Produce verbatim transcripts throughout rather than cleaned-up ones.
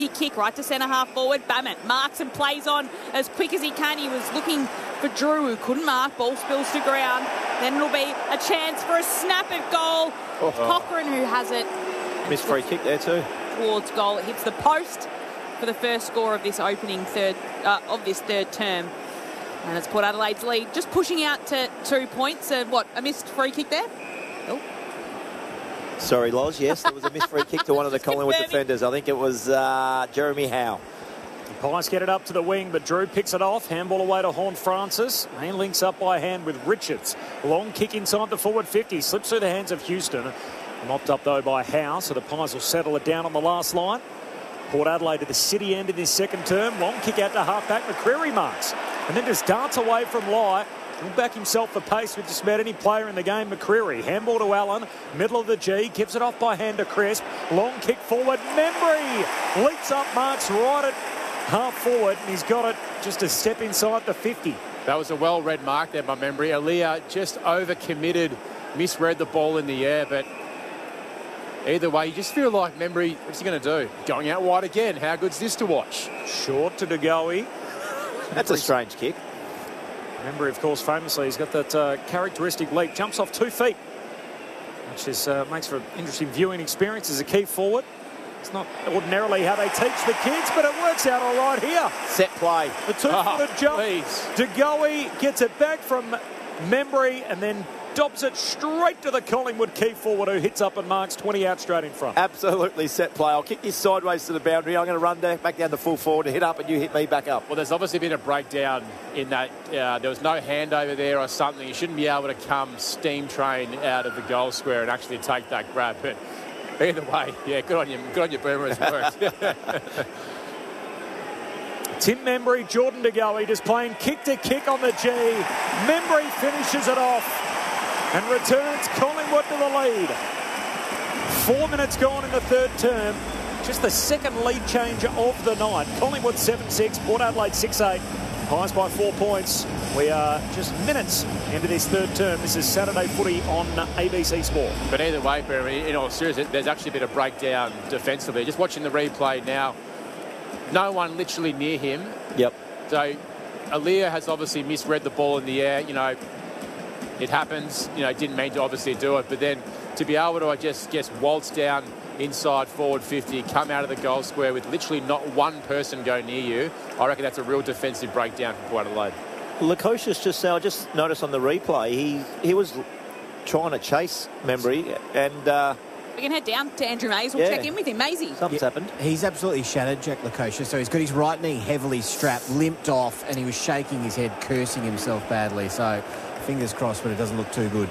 He kick right to centre half forward. Bammett marks and plays on as quick as he can. He was looking for Drew, who couldn't mark. Ball spills to ground. Then it'll be a chance for a snap at goal. Oh. Cochrane, who has it. Missed free kick there too. Towards goal. It hits the post for the first score of this opening third uh, of this third term. And it's Port Adelaide's lead. Just pushing out to two points. Uh, what, a missed free kick there? Oh. Sorry, Loz. Yes, there was a missed free kick to one of the Collingwood defenders. I think it was uh, Jeremy Howe. The Pies get it up to the wing, but Drew picks it off. Handball away to Horn Francis. And links up by hand with Richards. Long kick inside the forward fifty. Slips through the hands of Houston. Mopped up, though, by Howe. So the Pies will settle it down on the last line. Port Adelaide to the city end in this second term. Long kick out to half-back. McCreary marks. And then just darts away from Lai. He'll back himself for pace with just about any player in the game. McCreary, handball to Allen, middle of the G, gives it off by hand to Crisp. Long kick forward, Membry leaps up, marks right at half forward, and he's got it just a step inside the fifty. That was a well-read mark there by Membry. Aaliyah just over-committed, misread the ball in the air, but either way, you just feel like Membry, what's he going to do? Going out wide again. How good's this to watch? Short to DeGoey. That's a strange kick. Remember, of course, famously, he's got that uh, characteristic leap. Jumps off two feet, which is, uh, makes for an interesting viewing experience as a key forward. It's not ordinarily how they teach the kids, but it works out all right here. Set play. The two-footed oh, jump. Please. DeGoey gets it back from Membry and then dobs it straight to the Collingwood key forward, who hits up and marks twenty out straight in front. Absolutely set play. I'll kick this sideways to the boundary. I'm going to run back down the full forward to hit up, and you hit me back up. Well, there's obviously been a breakdown in that. Uh, there was no handover there or something. You shouldn't be able to come steam train out of the goal square and actually take that grab. But either way, yeah, good on you. Good on you, Boomers. Tim Membry, Jordan DeGoey just playing kick to kick on the G. Membry finishes it off and returns Collingwood to the lead. Four minutes gone in the third term. Just the second lead change of the night. Collingwood seven six, Port Adelaide six eight. Pies by four points. We are just minutes into this third term. This is Saturday footy on A B C Sport. But either way, Barry, in all seriousness, there's actually been a breakdown defensively. Just watching the replay now, no one literally near him. Yep. So Aaliyah has obviously misread the ball in the air. You know, it happens. You know, didn't mean to obviously do it. But then to be able to, I just guess, waltz down inside forward fifty, come out of the goal square with literally not one person go near you, I reckon that's a real defensive breakdown for Port Adelaide. Lukosius just, I just noticed on the replay, he, he was trying to chase Membry, and uh, we can head down to Andrew Mays. We'll yeah. check in with him. Maisie. Something's yeah, happened. He's absolutely shattered, Jack Lukosius. So he's got his right knee heavily strapped, limped off, and he was shaking his head, cursing himself badly. So fingers crossed, but it doesn't look too good.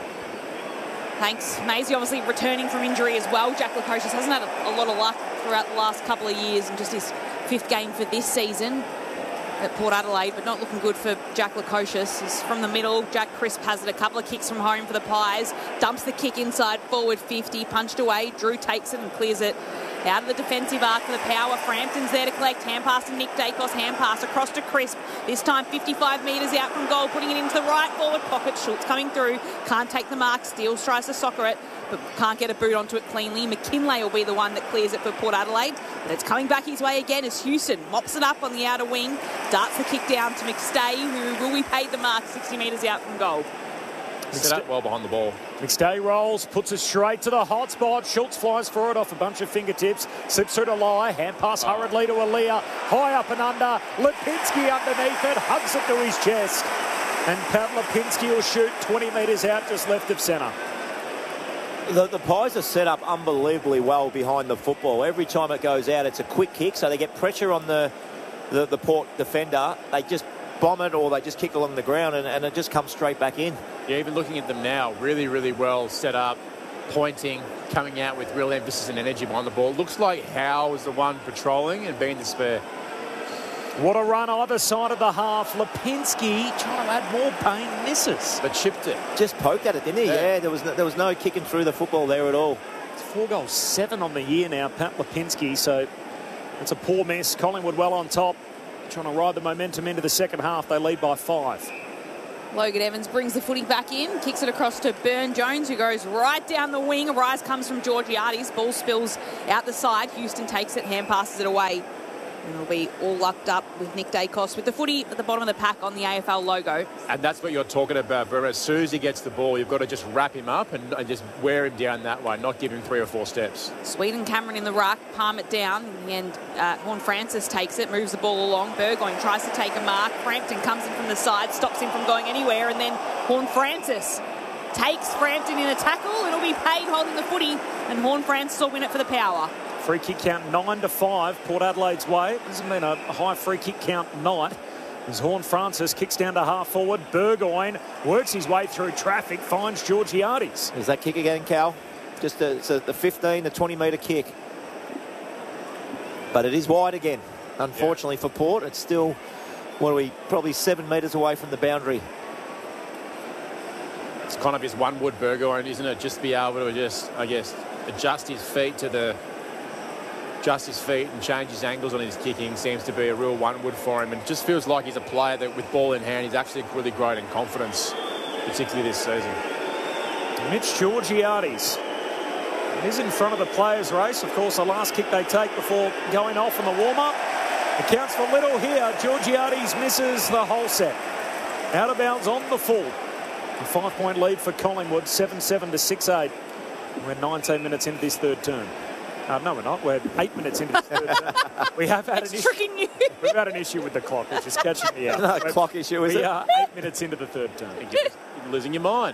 Thanks. Maisie obviously returning from injury as well. Jack Lukosius hasn't had a, a lot of luck throughout the last couple of years, and just his fifth game for this season at Port Adelaide, but not looking good for Jack Lukosius. He's from the middle. Jack Crisp has it. A couple of kicks from home for the Pies. Dumps the kick inside forward fifty. Punched away. Drew takes it and clears it out of the defensive arc for the Power. Frampton's there to collect. Hand pass to Nick Dacos. Hand pass across to Crisp. This time fifty-five metres out from goal. Putting it into the right forward pocket. Schultz coming through. Can't take the mark. Steele tries to soccer it, but can't get a boot onto it cleanly. McKinlay will be the one that clears it for Port Adelaide. But it's coming back his way again as Houston mops it up on the outer wing. Darts the kick down to McStay, who will be paid the mark sixty metres out from goal. Set up well behind the ball. McStay rolls, puts it straight to the hot spot. Schultz flies for it off a bunch of fingertips. Slips through to Lai. Hand pass oh. hurriedly to Aaliyah. High up and under. Lipinski underneath it. Hugs it to his chest. And Pat Lipinski will shoot twenty metres out just left of centre. The, the Pies are set up unbelievably well behind the football. Every time it goes out, it's a quick kick, so they get pressure on the, the, the Port defender. They just bomb it or they just kick along the ground, and, and it just comes straight back in. Yeah, even looking at them now, really, really well set up, pointing, coming out with real emphasis and energy behind the ball. Looks like Howe was the one patrolling and being the spare. What a run either side of the half. Lipinski trying to add more pain, misses. But chipped it. Just poked at it, didn't he? Yeah, yeah there was no, there was no kicking through the football there at all. It's four goals, seven on the year now, Pat Lipinski. So it's a poor miss. Collingwood well on top, trying to ride the momentum into the second half. They lead by five. Logan Evans brings the footy back in, kicks it across to Burn Jones, who goes right down the wing. A rise comes from Georgiades. Ball spills out the side. Houston takes it, hand passes it away. And it'll be all lucked up with Nick Dacos with the footy at the bottom of the pack on the A F L logo. And that's what you're talking about, Verma. As soon as he gets the ball, you've got to just wrap him up and, and just wear him down that way, not give him three or four steps. Sweden Cameron in the ruck, palm it down. In the end, uh, Horn Francis takes it, moves the ball along. Burgoyne tries to take a mark. Frampton comes in from the side, stops him from going anywhere. And then Horn Francis takes Frampton in a tackle. It'll be Paid holding the footy, and Horn Francis will win it for the Power. Free kick count nine to five, Port Adelaide's way. It hasn't been a high free kick count night. As Horn Francis kicks down to half forward, Burgoyne works his way through traffic, finds Georgiades. There's that kick again, Cal. Just a, it's a, the fifteen, the twenty metre kick. But it is wide again, unfortunately yeah. for Port. It's still, what are we, probably seven metres away from the boundary. It's kind of his one wood Burgoyne, isn't it? Just be able to just, I guess, adjust his feet to the... Just his feet and change his angles on his kicking seems to be a real one-wood for him, and just feels like he's a player that with ball in hand he's actually really grown in confidence, particularly this season. Mitch Georgiades is in front of the players' race. Of course, the last kick they take before going off in the warm-up. It counts for little here. Georgiades misses the whole set. Out of bounds on the full. A five-point lead for Collingwood, seven seven to six eight. We're nineteen minutes into this third term. Uh, no, we're not. We're eight minutes into the third term. We have had it's an tricking issue. you. We've had an issue with the clock, which is catching me out. No We're, clock issue, is we it? We are eight minutes into the third term. You're losing your mind.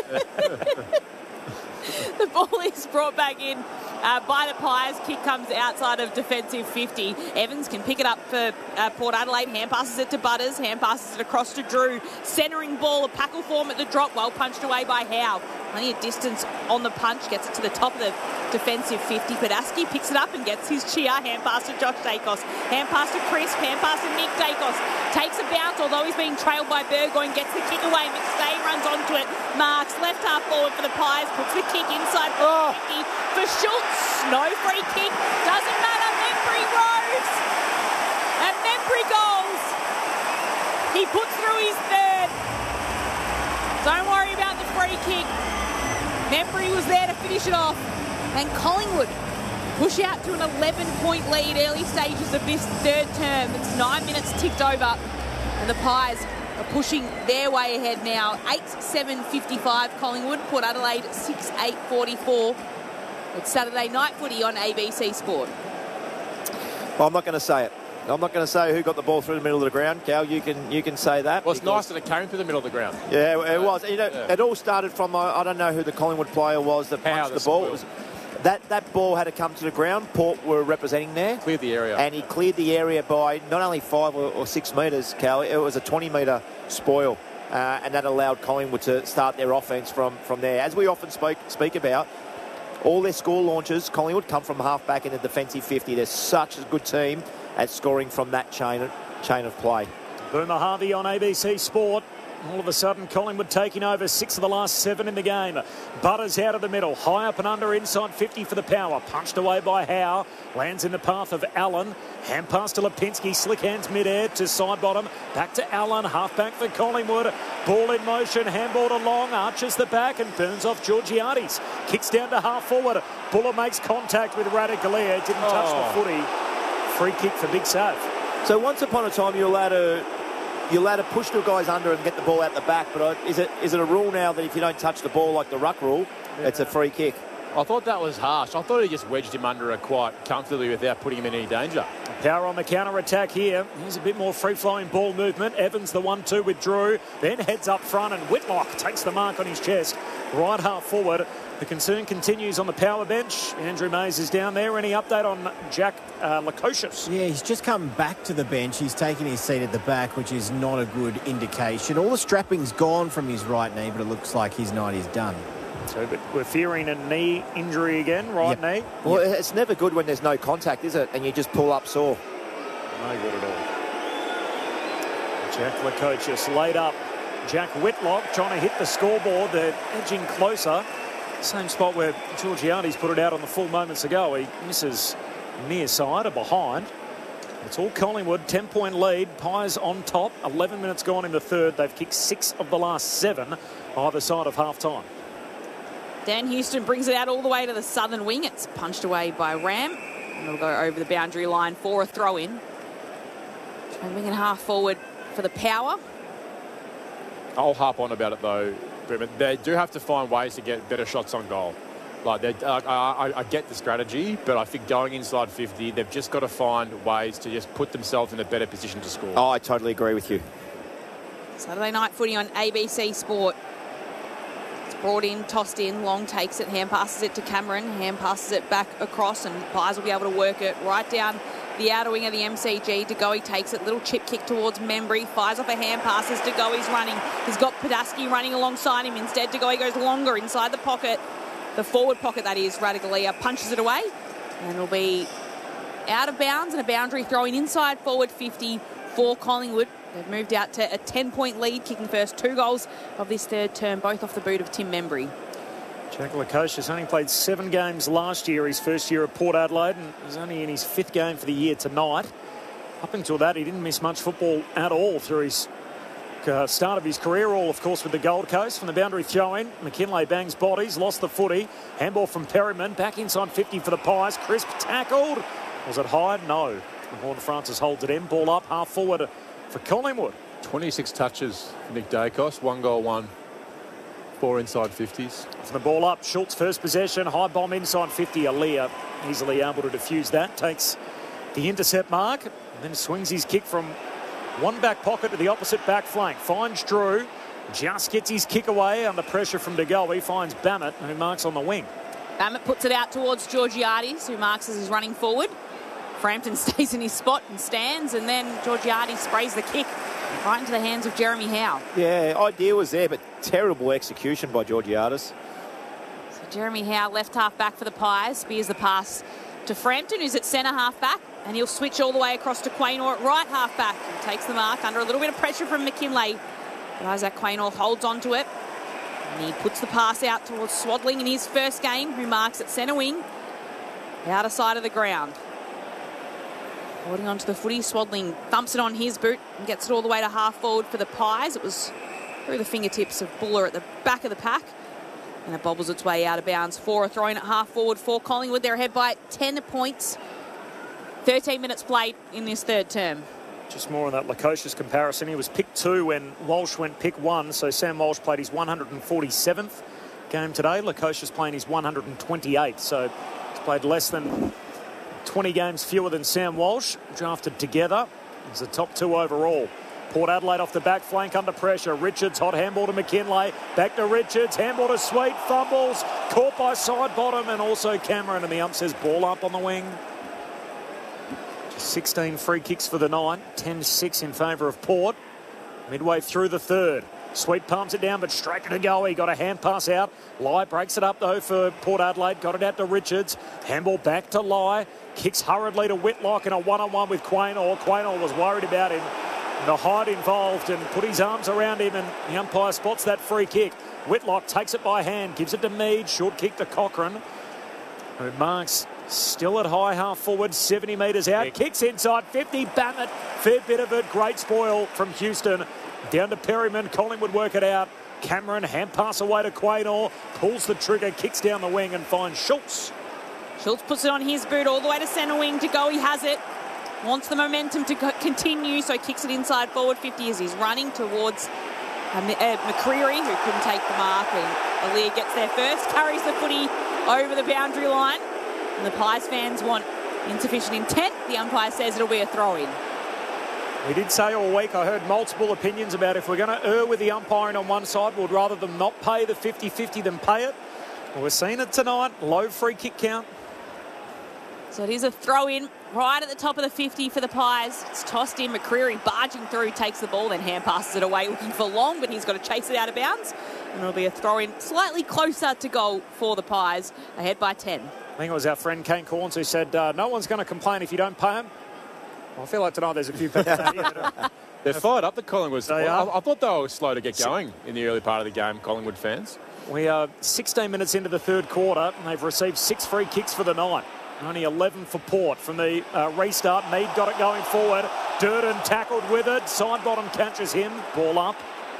The ball is brought back in uh, by the Pies. Kick comes outside of defensive fifty. Evans can pick it up for uh, Port Adelaide. Hand passes it to Butters. Hand passes it across to Drew. Centering ball, a packle form at the drop. Well punched away by Howe. Plenty of distance on the punch. Gets it to the top of the defensive fifty. Padaski picks it up and gets his cheer. Hand pass to Josh Dacos. Hand pass to Chris. Hand pass to Nick Dacos. Takes a bounce, although he's being trailed by Burgoyne. Gets the kick away. McStay runs onto it. Marks left half forward for the Pies. Puts the kick inside oh. fifty for Schultz. No free kick. Doesn't matter. Membry rose. And Membry goals. He puts through his third. Don't worry about the free kick. Membry was there to finish it off. And Collingwood push out to an eleven-point lead early stages of this third term. It's nine minutes ticked over. And the Pies are pushing their way ahead now. eight seven fifty-five Collingwood. Port Adelaide six eight forty-four. It's Saturday night footy on A B C Sport. Well, I'm not going to say it. I'm not going to say who got the ball through the middle of the ground. Cal, you can you can say that. Well, it's nice that it came through the middle of the ground. Yeah, it was. You know, yeah. It all started from, uh, I don't know who the Collingwood player was that How punched the ball. spoil. It was, that, that ball had to come to the ground. Port were representing there. Cleared the area. And he cleared the area by not only five or, or six metres, Cal. It was a twenty metre spoil. Uh, and that allowed Collingwood to start their offence from, from there. As we often spoke, speak about, all their score launches, Collingwood, come from half-back in the defensive fifty. They're such a good team at scoring from that chain, chain of play. Boomer Harvey on A B C Sport. All of a sudden, Collingwood taking over six of the last seven in the game. Butters out of the middle. High up and under inside fifty for the Power. Punched away by Howe. Lands in the path of Allen. Hand pass to Lipinski. Slick hands mid-air to side bottom. Back to Allen. Half back for Collingwood. Ball in motion. Handball along. Arches the back and burns off Georgiades. Kicks down to half forward. Buller makes contact with Radicalier. Didn't touch Oh. the footy. Free kick for Big Sav. So once upon a time, you're allowed to you're allowed to push the guys under and get the ball out the back. But is it is it a rule now that if you don't touch the ball like the ruck rule, yeah. it's a free kick? I thought that was harsh. I thought he just wedged him under it quite comfortably without putting him in any danger. Power on the counter-attack here. Here's a bit more free-flowing ball movement. Evans the one two with Drew. Then heads up front and Whitlock takes the mark on his chest. Right half forward. The concern continues on the Power bench. Andrew Mays is down there. Any update on Jack uh, Lukosius? Yeah, he's just come back to the bench. He's taken his seat at the back, which is not a good indication. All the strapping's gone from his right knee, but it looks like his night is done. So, but we're fearing a knee injury again, right Yep. knee? Well, Yep. it's never good when there's no contact, is it? And you just pull up sore. No good at all. Jack Lukosius laid up. Jack Whitlock trying to hit the scoreboard. They're edging closer. Same spot where Georgiades put it out on the full moments ago. He misses near side or behind. It's all Collingwood, ten-point lead. Pies on top, eleven minutes gone in the third. They've kicked six of the last seven either side of half-time. Dan Houston brings it out all the way to the southern wing. It's punched away by Ram. And it'll go over the boundary line for a throw-in. And wing and half forward for the Power. I'll harp on about it, though. They do have to find ways to get better shots on goal. Like, uh, I, I get the strategy, but I think going inside fifty, they've just got to find ways to just put themselves in a better position to score. Oh, I totally agree with you. Saturday night footy on A B C Sport. It's brought in, tossed in, Long takes it, hand passes it to Cameron, hand passes it back across, and Pies will be able to work it right down the outer wing of the M C G. De Goey takes it, little chip kick towards Membry, fires off a hand pass as De Goey's running. He's got Padaski running alongside him. Instead, De Goey goes longer inside the pocket. The forward pocket, that is. Radaglia punches it away, and it'll be out of bounds and a boundary throwing inside forward fifty for Collingwood. They've moved out to a ten-point lead, kicking first two goals of this third term, both off the boot of Tim Membry. Jack Lukosius only played seven games last year, his first year at Port Adelaide, and he's only in his fifth game for the year tonight. Up until that, he didn't miss much football at all through his uh, start of his career, all, of course, with the Gold Coast. From the boundary throw-in, McKinlay bangs bodies, lost the footy. Handball from Perryman, back inside fifty for the Pies. Crisp tackled. Was it high? No. And Horn Francis holds it in. Ball up, half forward for Collingwood. twenty-six touches for Nick Dacos, one goal, one. Four inside fifties. From the ball up, Schultz first possession, high bomb inside fifty. Aaliyah easily able to defuse that. Takes the intercept mark, and then swings his kick from one back pocket to the opposite back flank. Finds Drew, just gets his kick away under pressure from De Goey. Finds Bammett, who marks on the wing. Bammett puts it out towards Georgiades, who marks as he's running forward. Frampton stays in his spot and stands, and then Georgiades sprays the kick right into the hands of Jeremy Howe. Yeah, idea was there, but terrible execution by Georgiades. So Jeremy Howe, left half back for the Pies, spears the pass to Frampton, who's at centre half back, and he'll switch all the way across to Quaynor at right half back. He takes the mark under a little bit of pressure from McKinlay, but Isaac Quaynor holds on to it, and he puts the pass out towards Swadling in his first game, who marks at centre wing, the outer side of the ground. Holding on to the footy, Swadling thumps it on his boot and gets it all the way to half forward for the Pies. It was through the fingertips of Buller at the back of the pack, and it bobbles its way out of bounds for a throw-in at half forward for Collingwood. They're ahead by ten points. thirteen minutes played in this third term. Just more on that Lukosius comparison. He was pick two when Walsh went pick one, so Sam Walsh played his one hundred forty-seventh game today. Lukosius playing his one hundred twenty-eighth, so he's played less than twenty games fewer than Sam Walsh. Drafted together as the top two overall. Port Adelaide off the back flank under pressure. Richards, hot handball to McKinlay. Back to Richards, handball to Sweet, fumbles. Caught by side bottom, and also Cameron, and the ump says ball up on the wing. Just sixteen free kicks for the night. ten six in favour of Port. Midway through the third. Sweet palms it down, but straight to De Goey. Got a hand pass out. Lai breaks it up, though, for Port Adelaide. Got it out to Richards. Handball back to Lai. Kicks hurriedly to Whitlock in a one-on-one with Quaynor. Quaynor was worried about him. The height involved, and put his arms around him, and the umpire spots that free kick. Whitlock takes it by hand, gives it to Mead. Short kick to Cochrane, who marks still at high half forward, seventy metres out. Kick. Kicks inside fifty. Bammett, fair bit of it. Great spoil from Houston. Down to Perryman. Collingwood work it out. Cameron, hand pass away to Quaynor. Pulls the trigger, kicks down the wing and finds Schultz. Schultz puts it on his boot all the way to centre wing. De Goey has it. Wants the momentum to continue, so kicks it inside forward fifty as he's running towards uh, McCreery, who couldn't take the mark, and Aaliyah gets there first, carries the footy over the boundary line, and the Pies fans want insufficient intent. The umpire says it'll be a throw-in. We did say all week, I heard multiple opinions about if we're going to err with the umpiring on one side, we'd rather them not pay the fifty fifty than pay it. Well, we're seeing it tonight. Low free kick count. So it is a throw-in right at the top of the fifty for the Pies. It's tossed in. McCreery barging through, takes the ball, then hand passes it away looking for Long, but he's got to chase it out of bounds. And it'll be a throw-in slightly closer to goal for the Pies, ahead by ten. I think it was our friend Kane Corns who said, uh, no one's going to complain if you don't pay him. Well, I feel like tonight there's a few people that They're fired up, the Collingwood. They I, are. I thought they were slow to get going in the early part of the game, Collingwood fans. We are sixteen minutes into the third quarter, and they've received six free kicks for the night. Only eleven for Port from the uh, restart. Mead got it going forward. Durden tackled with it. Side bottom catches him. Ball up.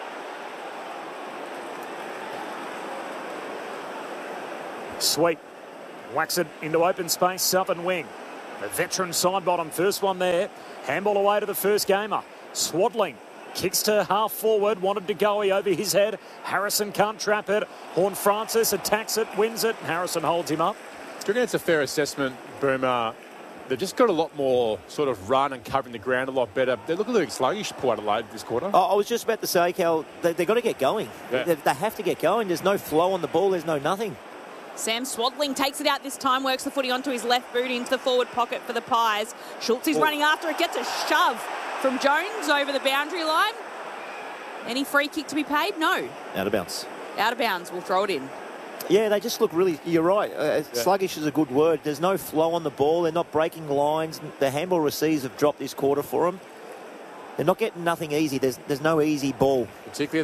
Sweet. Whacks it into open space, southern wing. The veteran side bottom, first one there. Handball away to the first gamer. Swaddling. Kicks to half forward, wanted to go over his head. Harrison can't trap it. Horn Francis attacks it, wins it. Harrison holds him up. Do you reckon it's a fair assessment, Boomer? They've just got a lot more sort of run and covering the ground a lot better. They look a little sluggish, Port Adelaide, this quarter. Oh, I was just about to say, Cal, they, they've got to get going. Yeah. They, they have to get going. There's no flow on the ball. There's no nothing. Sam Swaddling takes it out this time, works the footy onto his left boot into the forward pocket for the Pies. Schultz is Oh. running after it, gets a shove from Jones over the boundary line. Any free kick to be paid? No. Out of bounds. Out of bounds. We'll throw it in. Yeah, they just look really... You're right. Uh, Yeah. Sluggish is a good word. There's no flow on the ball. They're not breaking lines. The handball receives have dropped this quarter for them. They're not getting nothing easy. There's, there's no easy ball. Particularly